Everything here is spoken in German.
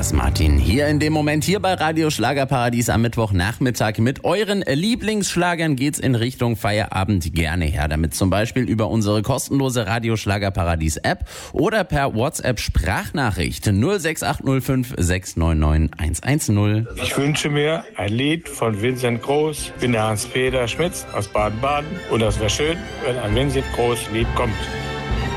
war's, Martin. Hier in dem Moment, hier bei Radio Schlagerparadies am Mittwochnachmittag. Mit euren Lieblingsschlagern geht's in Richtung Feierabend gerne her. Damit zum Beispiel über unsere kostenlose Radio Schlagerparadies App oder per WhatsApp Sprachnachricht 06805 699 110. Ich wünsche mir ein Lied von Vincent Groß. Ich bin der Hans-Peter Schmitz aus Baden-Baden. Und das wäre schön, wenn ein Vincent Groß Lied kommt.